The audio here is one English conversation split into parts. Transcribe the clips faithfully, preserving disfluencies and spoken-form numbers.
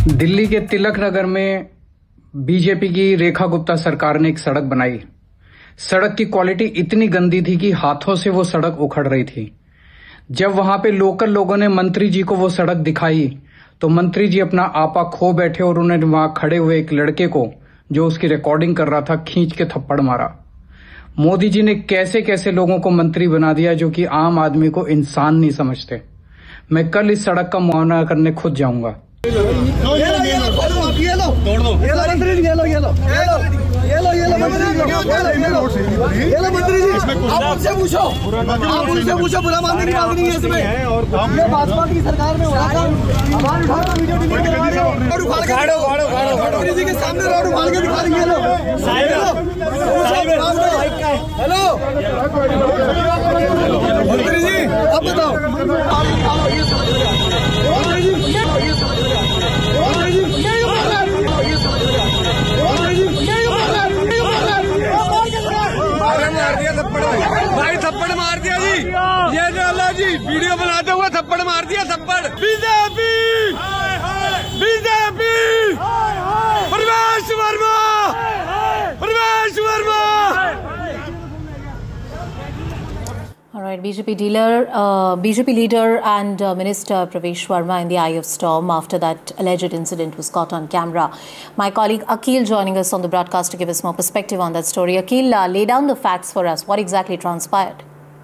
दिल्ली के तिलक नगर में बीजेपी की रेखा गुप्ता सरकार ने एक सड़क बनाई। सड़क की क्वालिटी इतनी गंदी थी कि हाथों से वो सड़क उखड़ रही थी। जब वहां पे लोकल लोगों ने मंत्री जी को वो सड़क दिखाई तो मंत्री जी अपना आपा खो बैठे और उन्होंने वहां खड़े हुए एक लड़के को, जो उसकी रिकॉर्डिंग कर रहा था, खींच के थप्पड़ मारा। मोदी जी ने कैसे कैसे लोगों को मंत्री बना दिया जो कि आम आदमी को इंसान नहीं समझते। मैं कल इस सड़क का मुआयना करने खुद जाऊंगा। ये लो ये लो ये लो ये लो तोड़ दो ये लो मंत्री जी, ये लो ये लो ये लो ये लो ये लो मंत्री जी, ये लो ये लो मंत्री जी। आप उनसे पूछो आप उनसे पूछो बुरा मानने की बात नहीं है इसमें। ये भाजपा की सरकार में हो रहा था, हमारे उठाओ वीडियो डिलीट करवा रहे हो, रोड उखाड़ के गाड़ो गाड़ो गाड़ो मंत्री जी के सामने रोड उखाड़ के दिखा रही है। लो हेलो मंत्री जी, अब बताओ भाई, थप्पड़ मार दिया जी, ये अल्लाह जी वीडियो बनाते हुए थप्पड़ मार दिया। थप्पड़ बीजेपी बीजेपी प्रवेश वर्मा प्रवेश Verma. All right, B J P dealer, uh, B J P leader and uh, Minister Pravesh Verma in the eye of storm after that alleged incident was caught on camera. My colleague Akhil joining us on the broadcast to give us more perspective on that story. Akhil, uh, lay down the facts for us. What exactly transpired?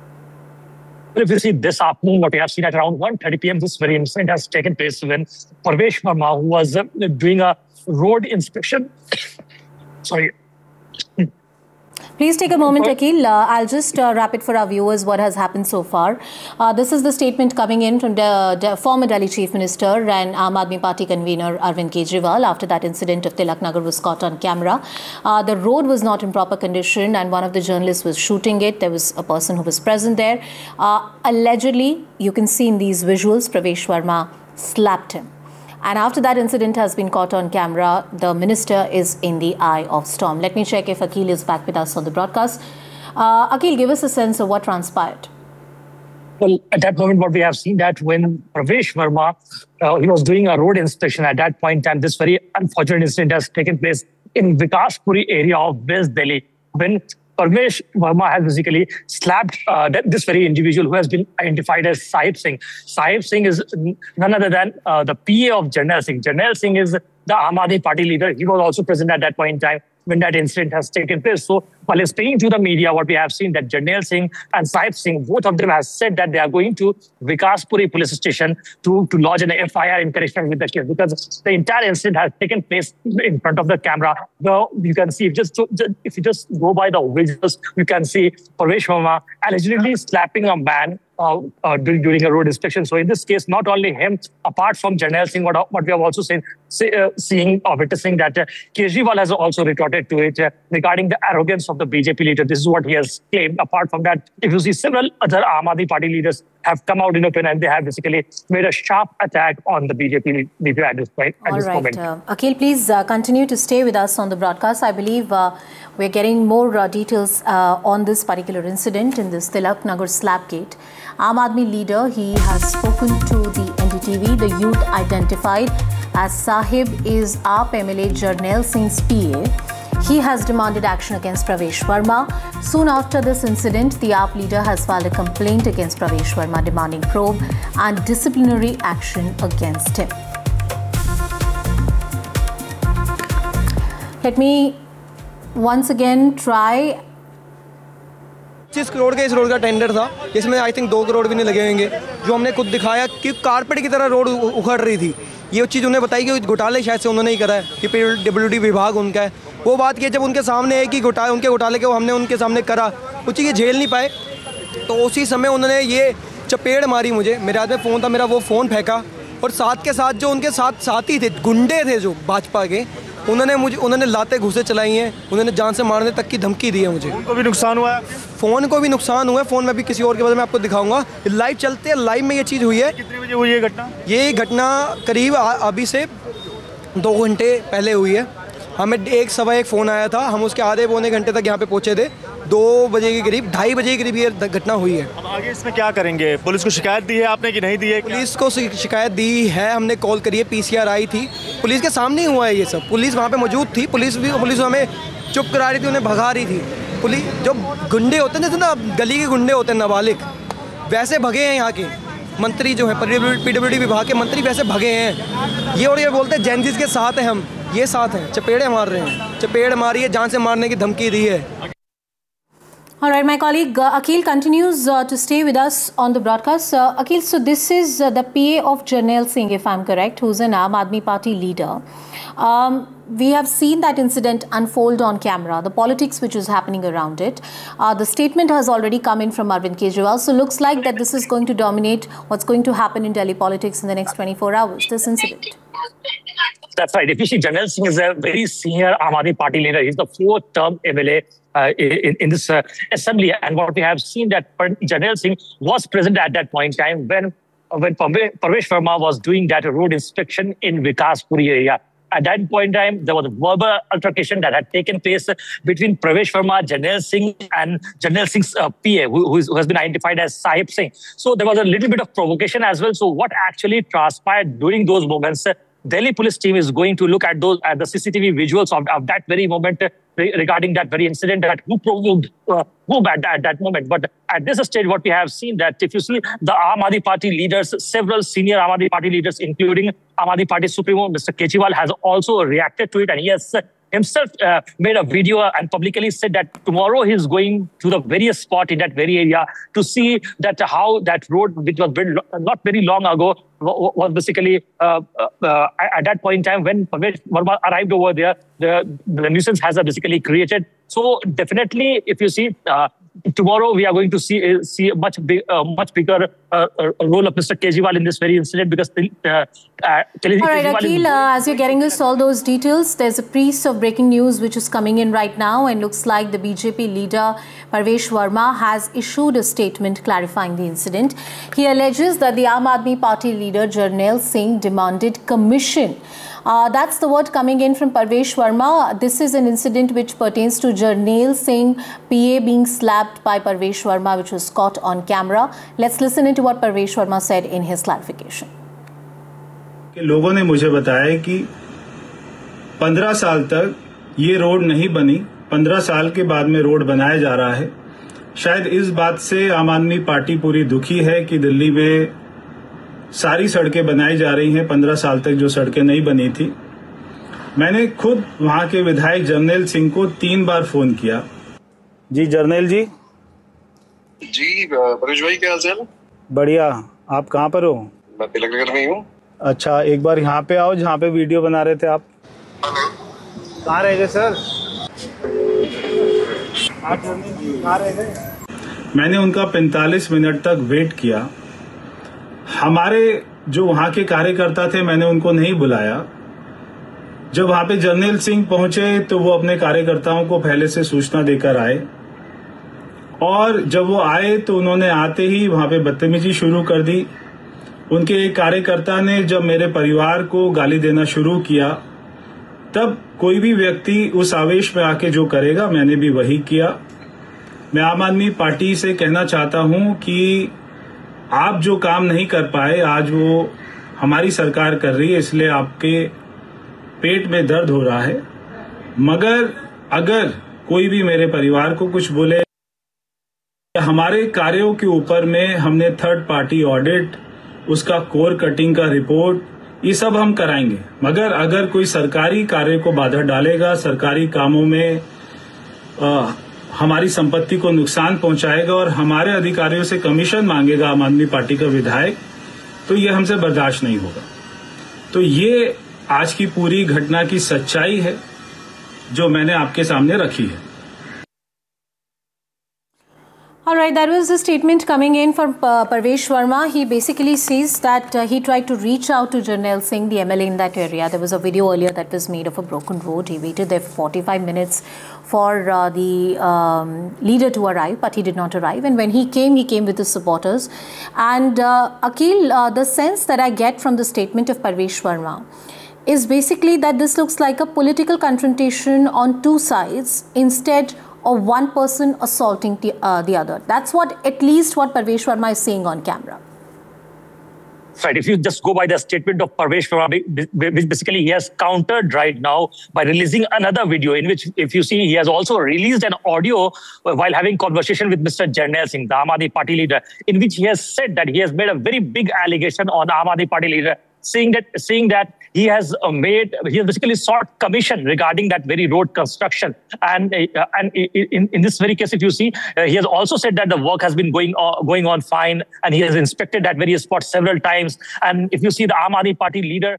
If you see this afternoon, what we have seen at around one thirty p m, this very incident has taken place when Pravesh Verma, who was uh, doing a road inspection, sorry. Please take a moment, Akhil. Uh, I'll just uh, wrap it for our viewers what has happened so far. Uh, this is the statement coming in from the, the former Delhi Chief Minister and Aam Aadmi Party convener Arvind Kejriwal after that incident of Tilak Nagar was caught on camera. Uh, the road was not in proper condition and one of the journalists was shooting it. There was a person who was present there. Uh, allegedly, you can see in these visuals, Pravesh Verma slapped him. And after that incident has been caught on camera, the minister is in the eye of storm. Let me check if Akhil is back with us on the broadcast. Uh, Akhil, give us a sense of what transpired. Well, at that moment, what we have seen that when Pravesh Verma, uh, he was doing a road inspection at that point in time, this very unfortunate incident has taken place in Vikaspuri area of West Delhi, when Pravesh Verma has basically slapped uh, this very individual who has been identified as Sahib Singh. Sahib Singh is none other than uh, the P A of Jarnail Singh. Jarnail Singh is the Aam Aadmi Party leader. He was also present at that point in time when that incident has taken place. So while speaking to the media, what we have seen that Jarnail Singh and Sahib Singh, both of them have said that they are going to Vikaspuri police station to, to lodge an F I R in connection with the case, because the entire incident has taken place in front of the camera. Well, you can see, if, just, if you just go by the visuals, you can see Pravesh Verma allegedly slapping a man Uh, uh, during, during a road inspection. So in this case, not only him, apart from Jarnail Singh, what, what we have also seen, say, uh, seeing or witnessing that uh, Kejriwal has also retorted to it uh, regarding the arrogance of the B J P leader. This is what he has claimed. Apart from that, if you see, several other Aam Aadmi Party leaders have come out in open and they have basically made a sharp attack on the B J P leader at this point. At All this right. moment. Uh, Akhil, please uh, continue to stay with us on the broadcast. I believe uh, we're getting more uh, details uh, on this particular incident in this Tilak Nagar slapgate. Aam Aadmi leader, he has spoken to the N D T V. The youth identified as Sahib is A A P M L A Jarnail Singh's P A. He has demanded action against Pravesh Verma. Soon after this incident, the A A P leader has filed a complaint against Pravesh Verma demanding probe and disciplinary action against him. Let me once again try. पच्चीस करोड़ का इस road का tender था, इसमें I think दो करोड़ भी नहीं लगे होंगे, जो हमने खुद दिखाया कि कारपेट की तरह रोड उखड़ रही थी। ये चीज़ उन्हें बताई कि घोटाले शायद से उन्होंने ही करा है, कि डब्ल्यू डी विभाग उनका है। वो बात की जब उनके सामने है कि घोटाले उनके घोटाले के वो हमने उनके सामने करा, वो चीज़ ये झेल नहीं पाए, तो उसी समय उन्होंने ये चपेड़ मारी मुझे। मेरे हाथ में फ़ोन था, मेरा वो फ़ोन फेंका, और साथ के साथ जो उनके साथ साथी थे, गुंडे थे जो भाजपा के, उन्होंने मुझे उन्होंने लाते घुसे चलाई हैं, उन्होंने जान से मारने तक की धमकी दी है मुझे। उनको भी नुकसान हुआ है, फ़ोन को भी नुकसान हुआ है। फ़ोन में भी किसी और के बारे में आपको दिखाऊंगा, लाइव चलते हैं, लाइव में ये चीज़ हुई है। कितने बजे हुई ये घटना? ये घटना करीब अभी से दो घंटे पहले हुई है। हमें एक सवा एक फ़ोन आया था, हम उसके आधे पौने घंटे तक यहाँ पे पहुँचे थे। दो बजे के करीब, ढाई बजे के करीब ये घटना हुई है। अब आगे इसमें क्या करेंगे? पुलिस को शिकायत दी है आपने कि नहीं दी है? पुलिस को शिकायत दी है, हमने कॉल करी है, पीसीआर आई थी, पुलिस के सामने ही हुआ है ये सब। पुलिस वहाँ पे मौजूद थी, पुलिस भी पुलिस हमें चुप करा रही थी, उन्हें भगा रही थी। पुलिस जो गुंडे होते हैं, जैसे ना गली के गुंडे होते हैं नाबालिग, वैसे भगे हैं यहाँ के मंत्री जो है, पीडब्ल्यूडी विभाग के मंत्री वैसे भगे हैं ये। और ये बोलते हैं जैनजीज के साथ हैं हम, ये साथ हैं, चपेड़े मार रहे हैं, चपेड़ मारी है, जान से मारने की धमकी दी है। All right, my colleague uh, Akhil continues uh, to stay with us on the broadcast. Uh, Akhil, so this is uh, the P A of Jarnail Singh, if I'm correct, who's an Aam Aadmi Party leader. Um, we have seen that incident unfold on camera, the politics which is happening around it. Uh, the statement has already come in from Arvind Kejriwal. So looks like that this is going to dominate what's going to happen in Delhi politics in the next twenty-four hours, this incident. That's right. If you see, Jarnail Singh is a very senior Aam Aadmi Party leader. He's the fourth term M L A uh, in, in this uh, assembly. And what we have seen that Jarnail Singh was present at that point in time when, when Parvesh Verma was doing that road inspection in Vikaspuri area. At that point in time, there was a verbal altercation that had taken place between Parvesh Verma, Jarnail Singh, and Jarnail Singh's uh, P A, who, who, is, who has been identified as Sahib Singh. So there was a little bit of provocation as well. So what actually transpired during those moments? Delhi police team is going to look at those at the C C T V visuals of, of that very moment uh, regarding that very incident, that who provoked uh, who at, at that moment. But at this stage, what we have seen that if you see the Aam Aadmi Party leaders, several senior Aam Aadmi Party leaders, including Aam Aadmi Party Supremo Mister Kejriwal, has also reacted to it, and he has himself uh, made a video and publicly said that tomorrow he's going to the various spot in that very area to see that how that road, which was built not very long ago, was basically uh, uh, at that point in time when Parvesh Verma arrived over there, the, the nuisance has basically created. So definitely, if you see, uh, tomorrow we are going to see see a much big, uh, much bigger uh, role of Mister Kejriwal in this very incident, because uh, uh, all right, Akhil, uh, as you're getting us all those details, there's a piece of breaking news which is coming in right now, and looks like the B J P leader Parvesh Verma has issued a statement clarifying the incident. He alleges that the Aam Aadmi Party leader Jarnail Singh demanded commission. Uh, that's the word coming in from Parvesh Verma. This is an incident which pertains to Jarnail Singh, P A being slapped by Parvesh Verma, which was caught on camera. Let's listen into what Parvesh Verma said in his clarification. लोगों ने मुझे बताया कि पंद्रह साल तक ये road नहीं बनी, पंद्रह साल के बाद में रोड बनाया जा रहा है। शायद इस बात से आम आदमी पार्टी पूरी दुखी है कि दिल्ली में सारी सड़कें बनाई जा रही हैं, पंद्रह साल तक जो सड़कें नहीं बनी थी। मैंने खुद वहां के विधायक जर्नैल सिंह को तीन बार फोन किया। जी जर्नैल जी। जी परेश भाई, क्या हाल चाल? बढ़िया, आप कहाँ पर हो? मैं तिलक नगर में ही हूँ। अच्छा, एक बार यहाँ पे आओ जहाँ पे वीडियो बना रहे थे आप। कहाँ रह गए सर? आप कहाँ रह गए? मैंने उनका पैंतालीस मिनट तक वेट किया। हमारे जो वहां के कार्यकर्ता थे, मैंने उनको नहीं बुलाया। जब वहां पे जर्नैल सिंह पहुंचे तो वो अपने कार्यकर्ताओं को पहले से सूचना देकर आए, और जब वो आए तो उन्होंने आते ही वहां पे बदतमीजी शुरू कर दी। उनके एक कार्यकर्ता ने जब मेरे परिवार को गाली देना शुरू किया, तब कोई भी व्यक्ति उस आवेश में आके जो करेगा, मैंने भी वही किया। मैं आम आदमी पार्टी से कहना चाहता हूं कि आप जो काम नहीं कर पाए, आज वो हमारी सरकार कर रही है, इसलिए आपके पेट में दर्द हो रहा है। मगर अगर कोई भी मेरे परिवार को कुछ बोले, हमारे कार्यों के ऊपर में हमने थर्ड पार्टी ऑडिट, उसका कोर कटिंग का रिपोर्ट, ये सब हम कराएंगे। मगर अगर कोई सरकारी कार्य को बाधा डालेगा, सरकारी कामों में आ, हमारी संपत्ति को नुकसान पहुंचाएगा और हमारे अधिकारियों से कमीशन मांगेगा आम आदमी पार्टी का विधायक, तो ये हमसे बर्दाश्त नहीं होगा। तो ये आज की पूरी घटना की सच्चाई है जो मैंने आपके सामने रखी है। All right, that was a statement coming in from uh, Parvesh Verma. He basically says that uh, he tried to reach out to Jarnail Singh, the M L A in that area. There was a video earlier that was made of a broken road. He waited there for forty-five minutes for uh, the um, leader to arrive, but he did not arrive. And when he came, he came with his supporters. And uh, Akhil, uh, the sense that I get from the statement of Parvesh Verma is basically that this looks like a political confrontation on two sides instead or one person assaulting the, uh, the other. That's what, at least what Parvesh Verma is saying on camera. Right. If you just go by the statement of Parvesh Verma, which basically he has countered right now by releasing another video in which, if you see, he has also released an audio while having conversation with Mister Jarnail Singh, the Aam Aadmi Party leader, in which he has said that he has made a very big allegation on Aam Aadmi Party leader, saying that saying that he has made, he has basically sought commission regarding that very road construction. And, uh, and in, in this very case, if you see, uh, he has also said that the work has been going on, going on fine, and he has inspected that various spots several times. And if you see the Aam Aadmi Party leader.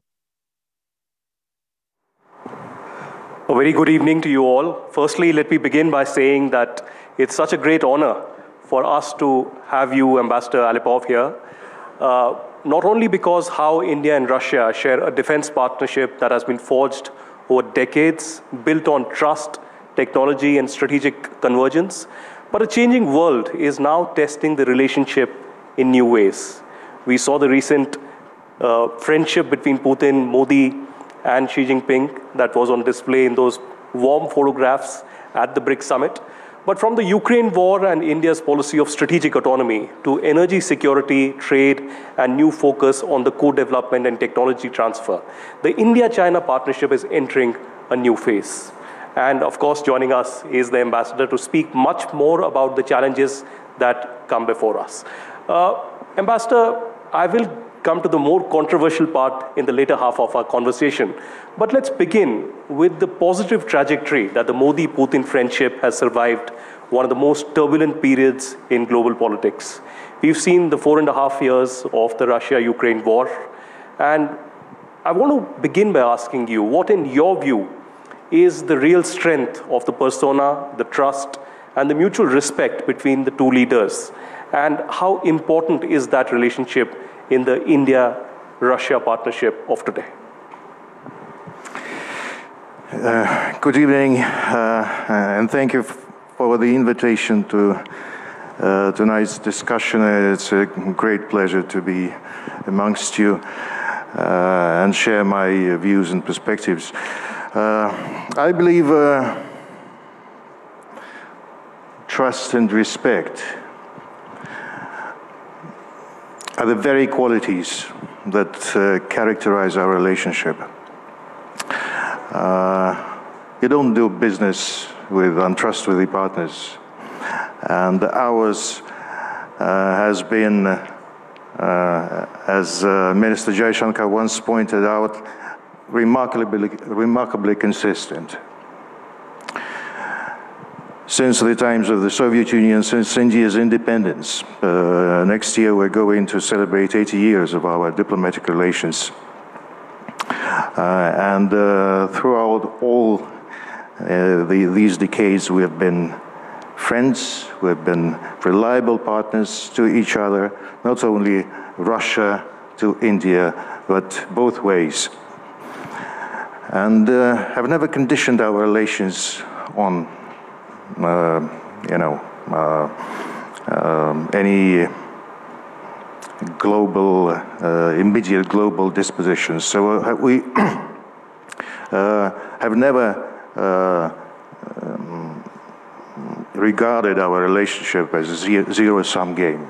A very good evening to you all. Firstly, let me begin by saying that it's such a great honor for us to have you, Ambassador Alipov, here. Uh, Not only because how India and Russia share a defense partnership that has been forged over decades, built on trust, technology, and strategic convergence, but a changing world is now testing the relationship in new ways. We saw the recent uh, friendship between Putin, Modi, and Xi Jinping that was on display in those warm photographs at the BRICS summit. But from the Ukraine war and India's policy of strategic autonomy to energy security, trade, and new focus on the co-development and technology transfer, the India-China partnership is entering a new phase. And of course, joining us is the ambassador to speak much more about the challenges that come before us. Uh, Ambassador, I will come to the more controversial part in the later half of our conversation. But let's begin with the positive trajectory that the Modi-Putin friendship has survived one of the most turbulent periods in global politics. We've seen the four and a half years of the Russia-Ukraine war. And I want to begin by asking you, what in your view is the real strength of the persona, the trust, and the mutual respect between the two leaders? And how important is that relationship in the India-Russia partnership of today? Uh, good evening, uh, and thank you for the invitation to uh, tonight's discussion. It's a great pleasure to be amongst you uh, and share my views and perspectives. Uh, I believe uh, trust and respect are the very qualities that uh, characterize our relationship. Uh, you don't do business with untrustworthy partners, and ours uh, has been, uh, as uh, Minister Jaishankar once pointed out, remarkably, remarkably consistent. Since the times of the Soviet Union, since India's independence. Uh, next year we're going to celebrate eighty years of our diplomatic relations. Uh, and uh, throughout all uh, the, these decades we have been friends, we've been reliable partners to each other, not only Russia to India, but both ways. And uh, have never conditioned our relations on Uh, you know, uh, um, any global, uh, immediate global dispositions. So uh, we uh, have never uh, um, regarded our relationship as a zero-sum game.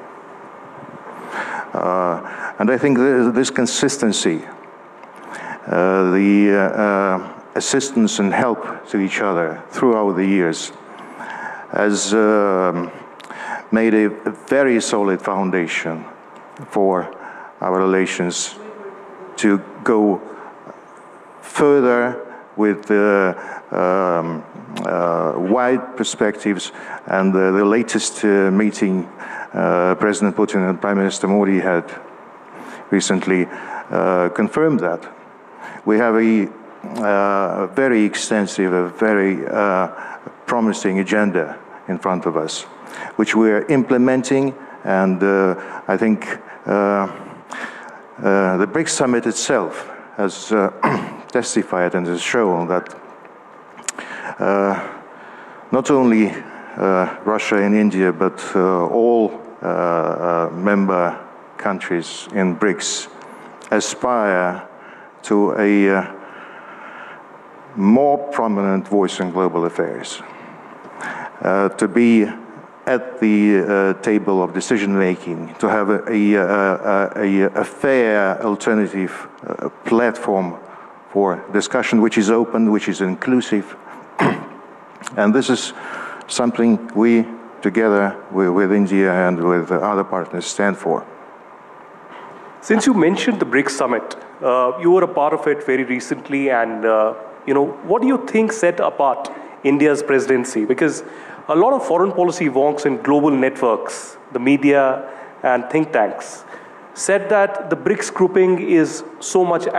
Uh, and I think this consistency, uh, the uh, uh, assistance and help to each other throughout the years has uh, made a, a very solid foundation for our relations to go further with the um, uh, wide perspectives. And uh, the latest uh, meeting uh, President Putin and Prime Minister Modi had recently uh, confirmed that. We have a, uh, a very extensive, a very uh, promising agenda in front of us, which we are implementing, and uh, I think uh, uh, the BRICS summit itself has uh, testified and has shown that uh, not only uh, Russia and India, but uh, all uh, uh, member countries in BRICS aspire to a uh, more prominent voice in global affairs. uh, to be at the uh, table of decision making, to have a, a, a, a, a fair alternative uh, platform for discussion which is open, which is inclusive. And this is something we, together with, with India and with other partners, stand for. Since you mentioned the BRICS summit, uh, you were a part of it very recently, and uh, you know, what do you think set apart India's presidency? Because a lot of foreign policy wonks in global networks, the media and think tanks, said that the BRICS grouping is so much